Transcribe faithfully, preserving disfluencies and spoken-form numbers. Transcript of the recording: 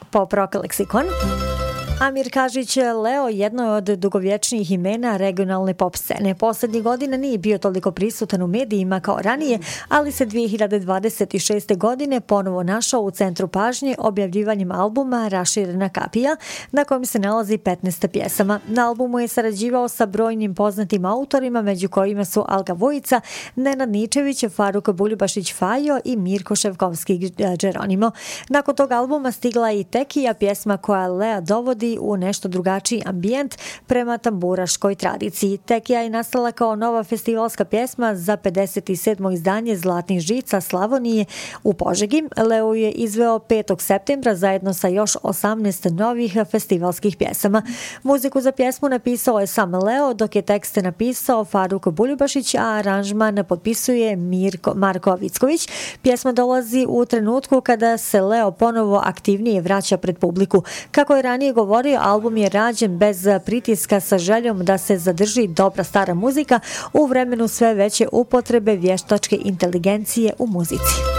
Pop Rock Leksikon. Amir Kažić Leo jedno je od dugovječnijih imena regionalne pop scene. Poslednjih godina nije bio toliko prisutan u medijima kao ranije, ali se dvije hiljade dvadeset šeste. godine ponovo našao u centru pažnje objavljivanjem albuma Raširena kapija, na kojem se nalazi petnaest pjesama. Na albumu je sarađivao sa brojnim poznatim autorima, među kojima su Alga Vujica, Nenad Ničević, Faruk Buljubašić Fajo i Mirko Ševkovski Džeronimo. Nakon tog albuma stigla je i Tekija, pjesma koja Lea dovodi u nešto drugačiji ambijent prema tamburaškoj tradiciji. Tekija je nastala kao nova festivalska pjesma za pedeset sedmo izdanje Zlatnih žica Slavonije u Požegi. Leo je izveo petog septembra zajedno sa još osamnaest novih festivalskih pjesama. Muziku za pjesmu napisao je sam Leo, dok je tekste napisao Faruk Buljubašić, a aranžman potpisuje Mirko, Marko Vicković. Pjesma dolazi u trenutku kada se Leo ponovo aktivnije vraća pred publiku. Kako je ranije govorio, album je rađen bez pritiska sa željom da se zadrži dobra stara muzika u vremenu sve veće upotrebe vještačke inteligencije u muzici.